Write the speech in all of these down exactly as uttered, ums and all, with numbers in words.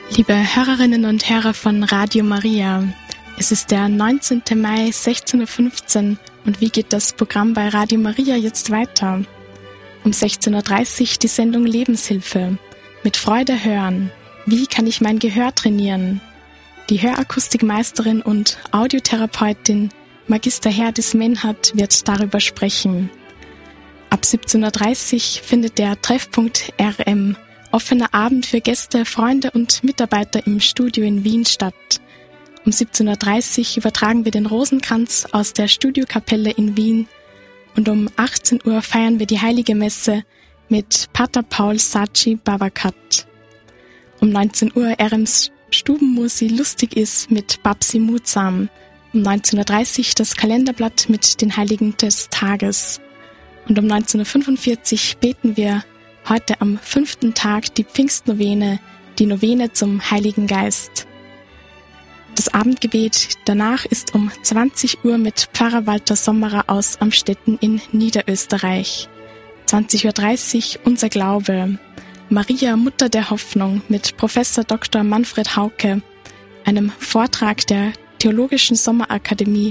Liebe Hörerinnen und Hörer von Radio Maria, es ist der neunzehnte Mai, sechzehn Uhr fünfzehn und wie geht das Programm bei Radio Maria jetzt weiter? Um sechzehn Uhr dreißig die Sendung Lebenshilfe. Mit Freude hören. Wie kann ich mein Gehör trainieren? Die Hörakustikmeisterin und Audiotherapeutin Magister Herdis Menhardt wird darüber sprechen. Ab siebzehn Uhr dreißig findet der Treffpunkt R M, offener Abend für Gäste, Freunde und Mitarbeiter im Studio in Wien statt. Um siebzehn Uhr dreißig übertragen wir den Rosenkranz aus der Studiokapelle in Wien und um achtzehn Uhr feiern wir die Heilige Messe mit Pater Paul Sachi Babakat. Um neunzehn Uhr R Ms Stubenmusi lustig ist mit Babsi Mutsam. Um neunzehn Uhr dreißig das Kalenderblatt mit den Heiligen des Tages. Und um neunzehn Uhr fünfundvierzig beten wir heute am fünften Tag die Pfingstnovene, die Novene zum Heiligen Geist. Das Abendgebet danach ist um zwanzig Uhr mit Pfarrer Walter Sommerer aus Amstetten in Niederösterreich. zwanzig Uhr dreißig unser Glaube. Maria, Mutter der Hoffnung mit Professor Doktor Manfred Hauke, einem Vortrag der Theologischen Sommerakademie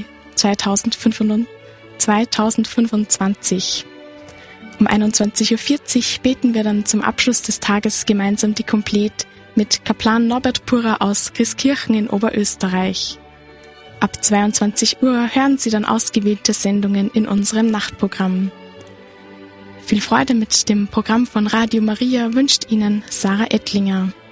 zweitausendfünfundzwanzig. Um einundzwanzig Uhr vierzig beten wir dann zum Abschluss des Tages gemeinsam die Komplet mit Kaplan Norbert Purer aus Grieskirchen in Oberösterreich. Ab zweiundzwanzig Uhr hören Sie dann ausgewählte Sendungen in unserem Nachtprogramm. Viel Freude mit dem Programm von Radio Maria wünscht Ihnen Sarah Ettlinger.